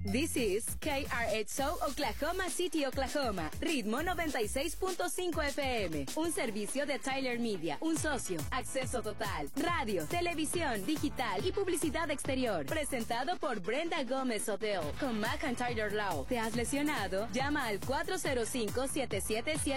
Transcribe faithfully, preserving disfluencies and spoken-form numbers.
This is K R X O Oklahoma City, Oklahoma. Ritmo noventa y seis punto cinco F M. Un servicio de Tyler Media. Un socio. Acceso total. Radio, televisión, digital y publicidad exterior. Presentado por Brenda Gómez Hotel. Con McIntyre Law. ¿Te has lesionado? Llama al cuatro cero cinco, siete siete siete